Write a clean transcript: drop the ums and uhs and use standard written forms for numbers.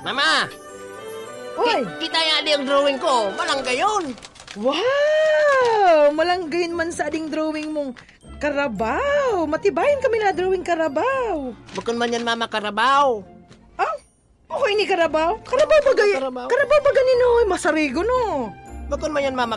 Mama! Oy! Kita nga di ang drawing ko. Malang gayon. Wow! Malanggayin man sa ading drawing mong karabaw. Matibayin kami na drawing karabaw. Bukon man yan, Mama, karabaw. Ah, okay ni karabaw? Karabaw ba gaya? Karabaw. Karabaw ba ganino? Masarigo no? Bukon man yan, Mama,